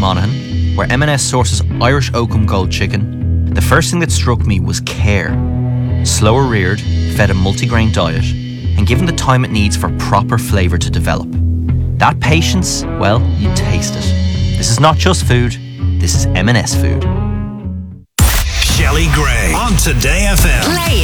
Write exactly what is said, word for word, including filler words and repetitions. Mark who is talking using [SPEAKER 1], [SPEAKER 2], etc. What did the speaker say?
[SPEAKER 1] Monaghan, where M and S sources Irish Oakham Gold chicken, the first thing that struck me was care. Slower reared, fed a multigrain diet, and given the time it needs for proper flavour to develop. That patience, well, you taste it. This is not just food, this is M and S food.
[SPEAKER 2] Shelley Gray on Today F M.
[SPEAKER 3] Play